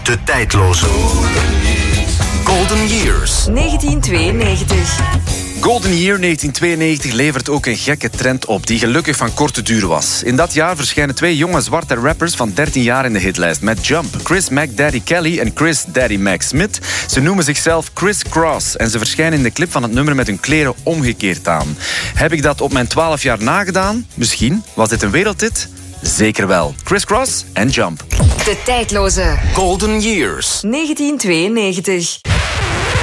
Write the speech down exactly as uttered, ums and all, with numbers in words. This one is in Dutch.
De tijdloze. Golden Years. negentien tweeënnegentig. Golden Year negentien tweeënnegentig levert ook een gekke trend op die gelukkig van korte duur was. In dat jaar verschijnen twee jonge zwarte rappers van dertien jaar in de hitlijst met Jump. Chris Mac Daddy Kelly en Chris Daddy Mac Smith. Ze noemen zichzelf Chris Cross en ze verschijnen in de clip van het nummer met hun kleren omgekeerd aan. Heb ik dat op mijn twaalf jaar nagedaan? Misschien. Was dit een wereldhit? Zeker wel. Chris Cross en Jump. De tijdloze. Golden Years. negentien tweeënnegentig.